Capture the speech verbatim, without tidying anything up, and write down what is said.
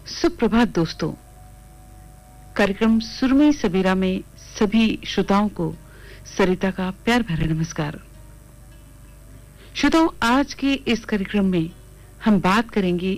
सुप्रभात दोस्तों। कार्यक्रम सुरमई सबेरा में सभी श्रोताओं को सरिता का प्यार भरा नमस्कार। श्रोताओं, आज के इस कार्यक्रम में हम बात करेंगे